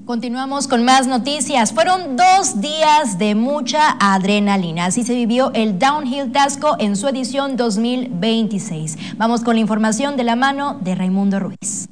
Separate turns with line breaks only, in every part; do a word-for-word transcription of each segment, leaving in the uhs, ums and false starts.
Continuamos con más noticias. Fueron dos días de mucha adrenalina. Así se vivió el Downhill Taxco en su edición dos mil veintiséis. Vamos con la información de la mano de Raimundo Ruiz.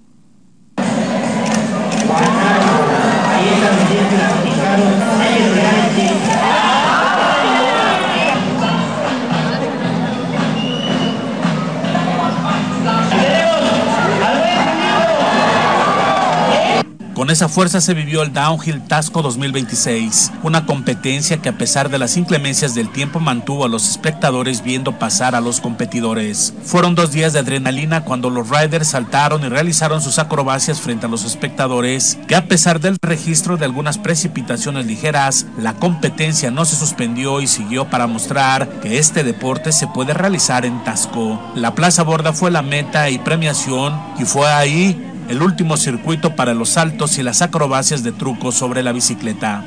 Con esa fuerza se vivió el Downhill Taxco dos mil veintiséis, una competencia que a pesar de las inclemencias del tiempo mantuvo a los espectadores viendo pasar a los competidores. Fueron dos días de adrenalina cuando los riders saltaron y realizaron sus acrobacias frente a los espectadores, que a pesar del registro de algunas precipitaciones ligeras, la competencia no se suspendió y siguió para mostrar que este deporte se puede realizar en Taxco. La Plaza Borda fue la meta y premiación, y fue ahí el último circuito para los saltos y las acrobacias de truco sobre la bicicleta.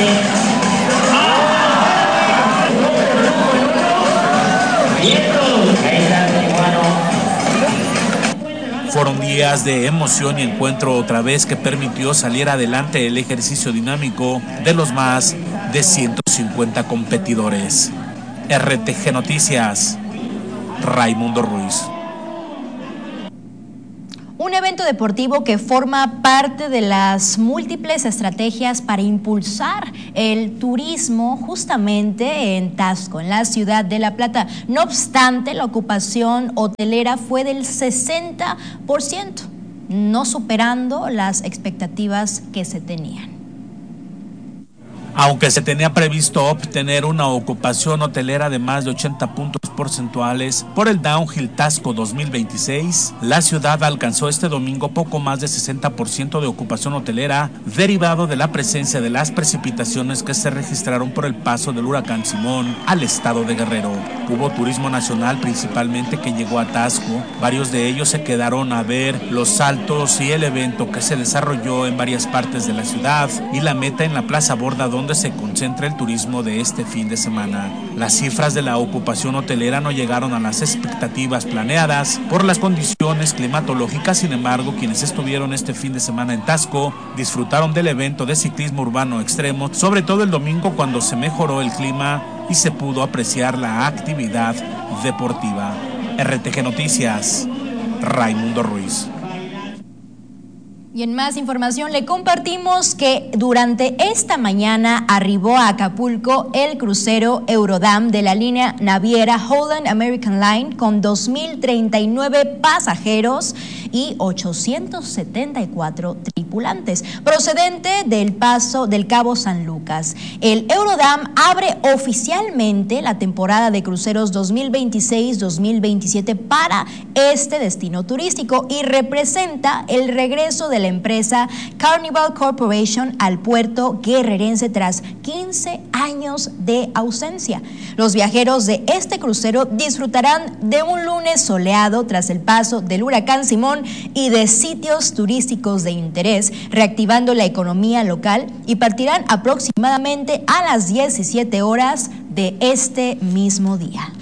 Fueron días de emoción y encuentro otra vez que permitió salir adelante el ejercicio dinámico de los más de ciento cincuenta competidores. R T G Noticias, Raimundo Ruiz.
Un evento deportivo que forma parte de las múltiples estrategias para impulsar el turismo justamente en Taxco, en la ciudad de La Plata. No obstante, la ocupación hotelera fue del sesenta por ciento, no superando las expectativas que se tenían.
Aunque se tenía previsto obtener una ocupación hotelera de más de ochenta puntos porcentuales por el Downhill Taxco dos mil veintiséis, la ciudad alcanzó este domingo poco más de sesenta por ciento de ocupación hotelera, derivado de la presencia de las precipitaciones que se registraron por el paso del huracán Simón al estado de Guerrero. Hubo turismo nacional principalmente que llegó a Taxco, varios de ellos se quedaron a ver los saltos y el evento que se desarrolló en varias partes de la ciudad y la meta en la Plaza Borda, donde donde se concentra el turismo de este fin de semana. Las cifras de la ocupación hotelera no llegaron a las expectativas planeadas por las condiciones climatológicas. Sin embargo, quienes estuvieron este fin de semana en Taxco disfrutaron del evento de ciclismo urbano extremo, sobre todo el domingo cuando se mejoró el clima y se pudo apreciar la actividad deportiva. R T G Noticias, Raimundo Ruiz.
Y en más información le compartimos que durante esta mañana arribó a Acapulco el crucero Eurodam de la línea naviera Holland American Line con dos mil treinta y nueve pasajeros y ochocientos setenta y cuatro tripulantes, procedente del paso del Cabo San Lucas. El Eurodam abre oficialmente la temporada de cruceros dos mil veintiséis dos mil veintisiete para este destino turístico y representa el regreso de la empresa Carnival Corporation al puerto guerrerense tras quince años de ausencia. Los viajeros de este crucero disfrutarán de un lunes soleado tras el paso del huracán Simón y de sitios turísticos de interés, reactivando la economía local, y partirán aproximadamente a las diecisiete horas de este mismo día.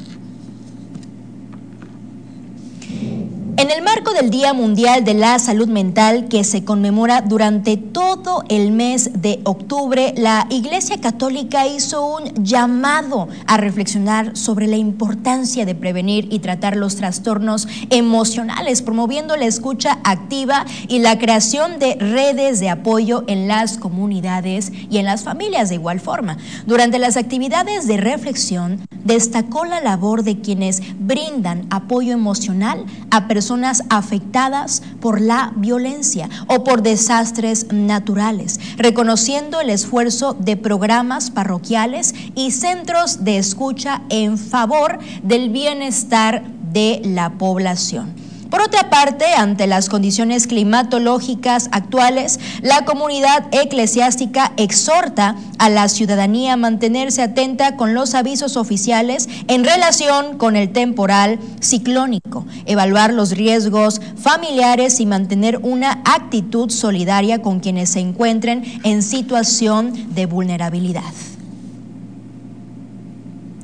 En el marco del Día Mundial de la Salud Mental, que se conmemora durante todo el mes de octubre, la Iglesia Católica hizo un llamado a reflexionar sobre la importancia de prevenir y tratar los trastornos emocionales, promoviendo la escucha activa y la creación de redes de apoyo en las comunidades y en las familias de igual forma. Durante las actividades de reflexión, destacó la labor de quienes brindan apoyo emocional a personas afectadas por la violencia o por desastres naturales, reconociendo el esfuerzo de programas parroquiales y centros de escucha en favor del bienestar de la población. Por otra parte, ante las condiciones climatológicas actuales, la comunidad eclesiástica exhorta a la ciudadanía a mantenerse atenta con los avisos oficiales en relación con el temporal ciclónico, evaluar los riesgos familiares y mantener una actitud solidaria con quienes se encuentren en situación de vulnerabilidad.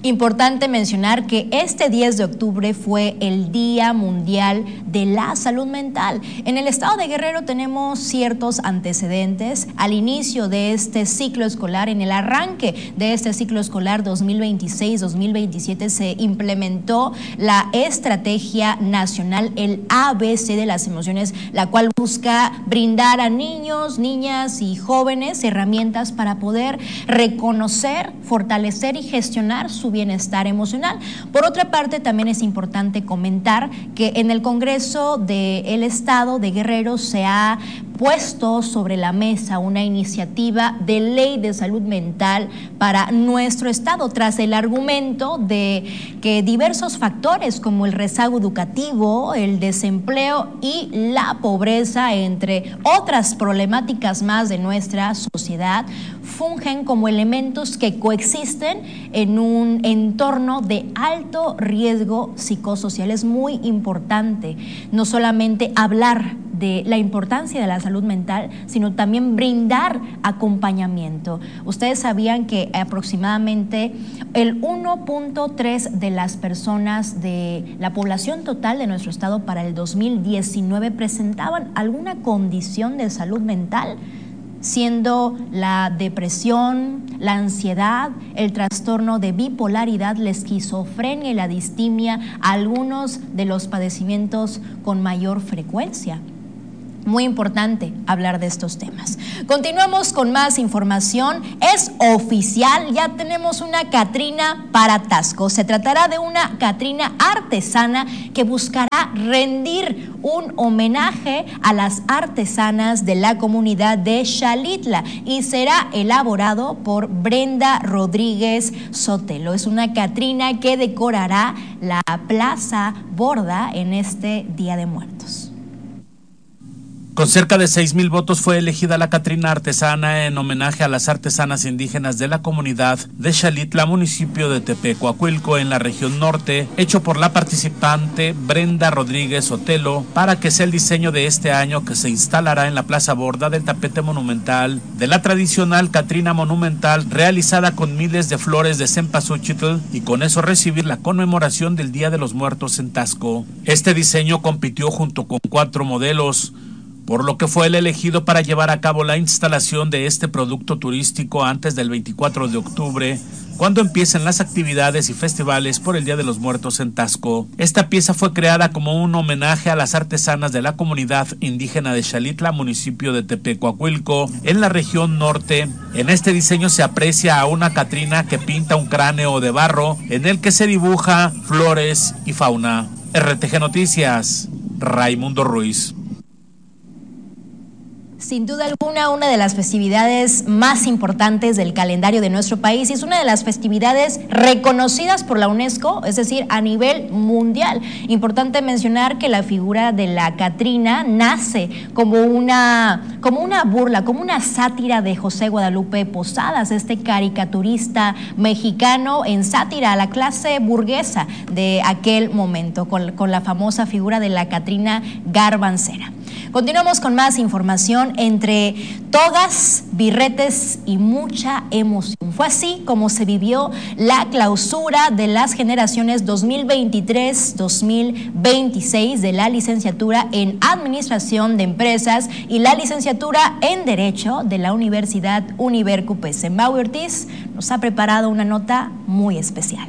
Importante mencionar que este diez de octubre fue el Día Mundial de la Salud Mental. En el estado de Guerrero tenemos ciertos antecedentes. Al inicio de este ciclo escolar, en el arranque de este ciclo escolar dos mil veintiséis dos mil veintisiete, se implementó la estrategia nacional, el A B C de las emociones, la cual busca brindar a niños, niñas y jóvenes herramientas para poder reconocer, fortalecer y gestionar su bienestar emocional. Por otra parte, también es importante comentar que en el Congreso del Estado de Guerrero se ha puesto sobre la mesa una iniciativa de ley de salud mental para nuestro estado, tras el argumento de que diversos factores como el rezago educativo, el desempleo y la pobreza, entre otras problemáticas más de nuestra sociedad, fungen como elementos que coexisten en un entorno de alto riesgo psicosocial. Es muy importante no solamente hablar de la importancia de la salud mental, sino también brindar acompañamiento. Ustedes sabían que aproximadamente el uno punto tres de las personas de la población total de nuestro estado para el dos mil diecinueve presentaban alguna condición de salud mental, siendo la depresión, la ansiedad, el trastorno de bipolaridad, la esquizofrenia y la distimia algunos de los padecimientos con mayor frecuencia. Muy importante hablar de estos temas. Continuamos con más información. Es oficial, ya tenemos una Catrina para Taxco. Se tratará de una Catrina artesana que buscará rendir un homenaje a las artesanas de la comunidad de Xalitla y será elaborado por Brenda Rodríguez Sotelo. Es una Catrina que decorará la Plaza Borda en este Día de Muertos.
Con cerca de seis mil votos fue elegida la Catrina artesana en homenaje a las artesanas indígenas de la comunidad de Xalitla, municipio de Tepecuacuilco, en la región norte, hecho por la participante Brenda Rodríguez Sotelo, para que sea el diseño de este año que se instalará en la Plaza Borda del tapete monumental de la tradicional Catrina monumental, realizada con miles de flores de cempasúchitl, y con eso recibir la conmemoración del Día de los Muertos en Taxco. Este diseño compitió junto con cuatro modelos, por lo que fue el elegido para llevar a cabo la instalación de este producto turístico antes del veinticuatro de octubre, cuando empiecen las actividades y festivales por el Día de los Muertos en Taxco. Esta pieza fue creada como un homenaje a las artesanas de la comunidad indígena de Xalitla, municipio de Tepecuacuilco, en la región norte. En este diseño se aprecia a una Catrina que pinta un cráneo de barro en el que se dibuja flores y fauna. R T G Noticias, Raimundo Ruiz.
Sin duda alguna, una de las festividades más importantes del calendario de nuestro país y es una de las festividades reconocidas por la UNESCO, es decir, a nivel mundial. Importante mencionar que la figura de la Catrina nace como una, como una burla, como una sátira de José Guadalupe Posadas, este caricaturista mexicano en sátira a la clase burguesa de aquel momento, con, con la famosa figura de la Catrina garbancera. Continuamos con más información. Entre togas, birretes y mucha emoción. Fue así como se vivió la clausura de las generaciones dos mil veintitrés dos mil veintiséis de la licenciatura en Administración de Empresas y la licenciatura en Derecho de la Universidad Univercupese. Maui Ortiz nos ha preparado una nota muy especial.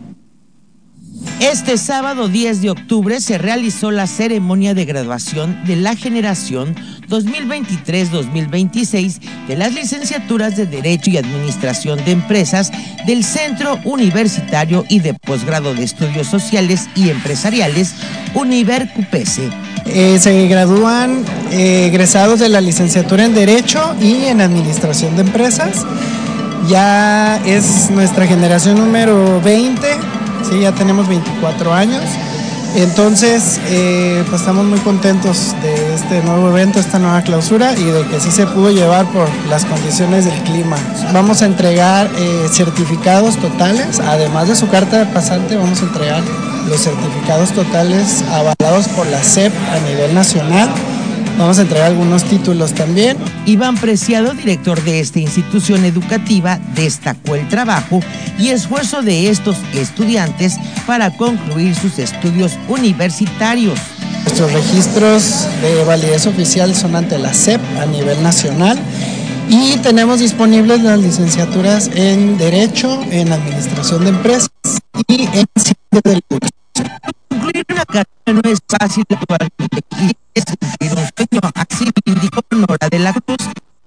Este sábado diez de octubre se realizó la ceremonia de graduación de la generación dos mil veintitrés dos mil veintiséis de las licenciaturas de Derecho y Administración de Empresas del Centro Universitario y de Posgrado de Estudios Sociales y Empresariales Univercupese.
Eh, se gradúan eh, egresados de la licenciatura en Derecho y en Administración de Empresas. Ya es nuestra generación número veinte. Sí, ya tenemos veinticuatro años, entonces eh, pues estamos muy contentos de este nuevo evento, esta nueva clausura y de que sí se pudo llevar por las condiciones del clima. Vamos a entregar eh, certificados totales, además de su carta de pasante vamos a entregar los certificados totales avalados por la S E P a nivel nacional Vamos a entregar algunos títulos también.
Iván Preciado, director de esta institución educativa, destacó el trabajo y esfuerzo de estos estudiantes para concluir sus estudios universitarios.
Nuestros registros de validez oficial son ante la S E P a nivel nacional y tenemos disponibles las licenciaturas en Derecho, en Administración de Empresas y en Ciencias de la Educación.
Concluir una carrera no es fácil actualmente y es cumplir un sueño, así lo indicó Nora de la Cruz.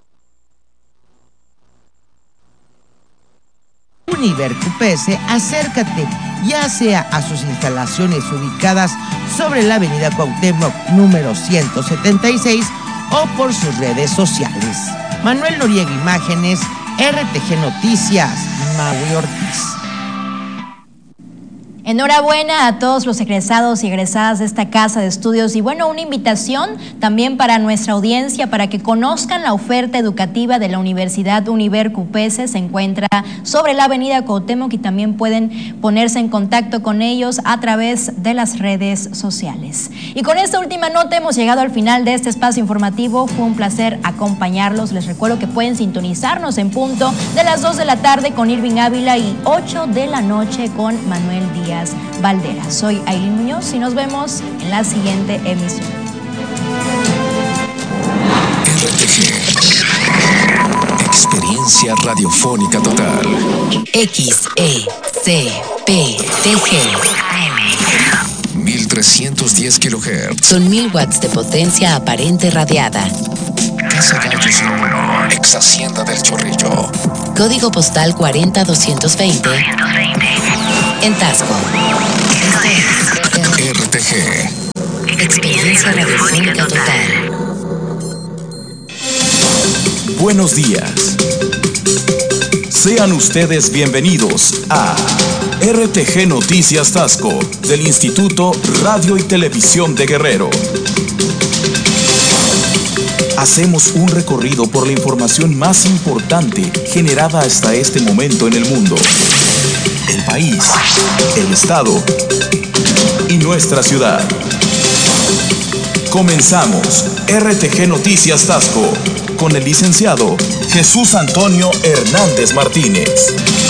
Univercupese, acércate ya sea a sus instalaciones ubicadas sobre la avenida Cuauhtémoc número ciento setenta y seis o por sus redes sociales. Manuel Noriega Imágenes, R T G Noticias, Maui Ortiz.
Enhorabuena a todos los egresados y egresadas de esta casa de estudios y bueno, una invitación también para nuestra audiencia para que conozcan la oferta educativa de la Universidad Univercupese. Se encuentra sobre la avenida Cuauhtémoc y también pueden ponerse en contacto con ellos a través de las redes sociales. Y con esta última nota hemos llegado al final de este espacio informativo. Fue un placer acompañarlos. Les recuerdo que pueden sintonizarnos en punto de las dos de la tarde con Irving Ávila y ocho de la noche con Manuel Díaz Valdera. Soy Ailín Muñoz y nos vemos en la siguiente emisión.
R T G, experiencia radiofónica total.
X E C P T G.
mil trescientos diez kilohertz.
Son mil watts de potencia aparente radiada.
Casa Gallos número, ex Hacienda del Chorrillo.
Código postal cuarenta doscientos veinte. En Tasco.
R T G.
Experiencia radiofónica total.
Buenos días. Sean ustedes bienvenidos a R T G Noticias Tasco del Instituto Radio y Televisión de Guerrero. Hacemos un recorrido por la información más importante generada hasta este momento en el mundo, el país, el estado y nuestra ciudad. Comenzamos R T G Noticias Tasco con el licenciado Jesús Antonio Hernández Martínez.